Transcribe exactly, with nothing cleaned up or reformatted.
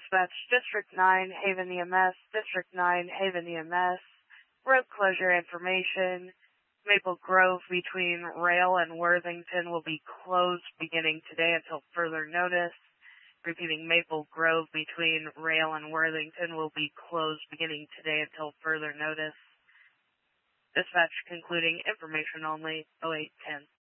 Dispatch District nine, Haven E M S, District nine, Haven E M S. Road closure information. Maple Grove between Rail and Worthington will be closed beginning today until further notice. Repeating, Maple Grove between Rail and Worthington will be closed beginning today until further notice. Dispatch concluding information only, oh eight ten.